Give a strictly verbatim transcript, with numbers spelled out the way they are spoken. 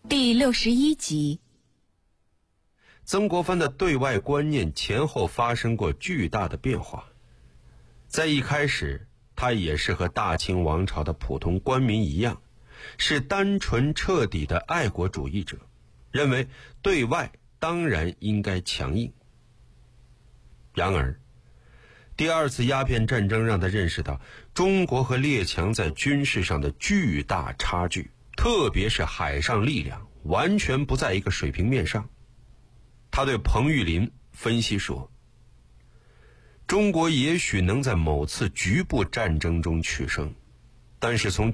第六十一集。 曾国藩的对外观念前后发生过巨大的变化。在一开始，他也是和大清王朝的普通官民一样，是单纯彻底的爱国主义者，认为对外当然应该强硬。然而第二次鸦片战争让他认识到中国和列强在军事上的巨大差距，特别是海上力量完全不在一个水平面上。他对彭玉麟分析说，中国也许能在某次局部战争中取胜，但是从